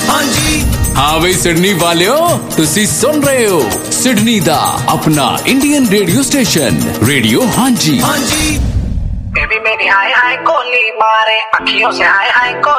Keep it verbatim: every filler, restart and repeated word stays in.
हाँ जी हाँ बई सिडनी वालियो, तुसी सुन रहे हो सिडनी दा अपना इंडियन रेडियो स्टेशन रेडियो हाँ जी। हाँ जी बेबी मेरी हाय हाय कोली मारे अखियों से हाय हाय कोली